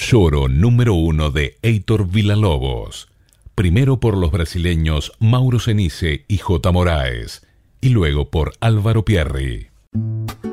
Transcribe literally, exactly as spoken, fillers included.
Lloro número uno de Heitor Villa-Lobos. Primero por los brasileños Mauro Cenice y J. Moraes, y luego por Álvaro Pierri.